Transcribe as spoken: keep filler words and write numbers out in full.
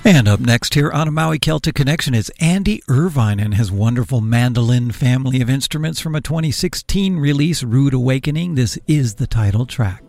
And up next here on a Maui Celtic Connection is Andy Irvine and his wonderful mandolin family of instruments from a twenty sixteen release, Rude Awakening. This is the title track.